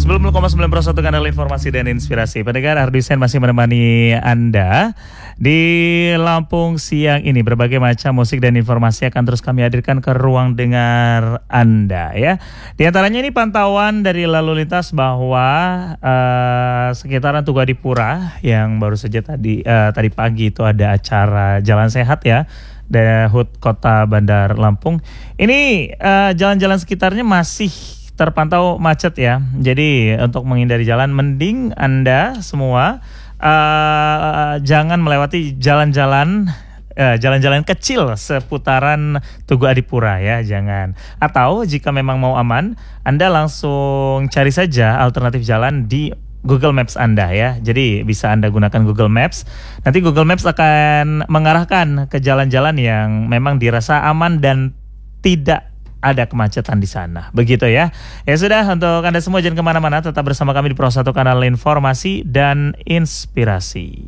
90,9 kanal informasi dan inspirasi. Pendengar, Ardi Sen masih menemani Anda di Lampung siang ini. Berbagai macam musik dan informasi akan terus kami hadirkan ke ruang dengar Anda ya. Di antaranya ini pantauan dari lalu lintas bahwa sekitaran Tugu Adipura yang baru saja tadi pagi itu ada acara Jalan Sehat ya. HUT Kota Bandar Lampung. Ini jalan-jalan sekitarnya masih terpantau macet ya. Jadi untuk menghindari jalan, mending Anda semua jangan melewati jalan-jalan kecil seputaran Tugu Adipura ya, jangan. Atau jika memang mau aman, Anda langsung cari saja alternatif jalan di Google Maps Anda ya. Jadi bisa Anda gunakan Google Maps. Nanti Google Maps akan mengarahkan ke jalan-jalan yang memang dirasa aman dan tidak ada kemacetan di sana. Begitu ya. Ya sudah, untuk Anda semua jangan kemana-mana, tetap bersama kami di Pro 1 Kanal Informasi dan Inspirasi.